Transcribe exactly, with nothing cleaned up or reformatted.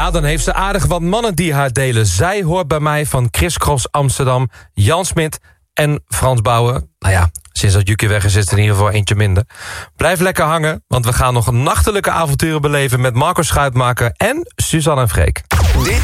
Ja, dan heeft ze aardig wat mannen die haar delen. Zij hoort bij mij van Chris Cross Amsterdam, Jan Smit en Frans Bouwen. Nou ja, sinds dat Yuki weg is, is het in ieder geval eentje minder. Blijf lekker hangen, want we gaan nog een nachtelijke avonturen beleven met Marco Schuitmaker en Suzanne en Freek. Dit